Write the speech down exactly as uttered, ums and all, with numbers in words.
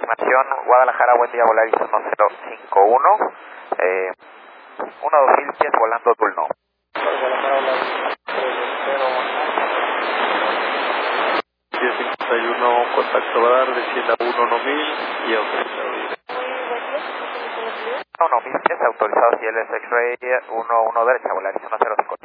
estimación, Guadalajara, buen día, Volaris uno cero cinco uno, eh, uno dos mil pies volando Dulno. diez cincuenta y uno, contacto radar, descienda uno uno mil y autorizado. uno mil pies, autorizado C L S X-Ray uno uno derecha, Volaris uno cero cinco.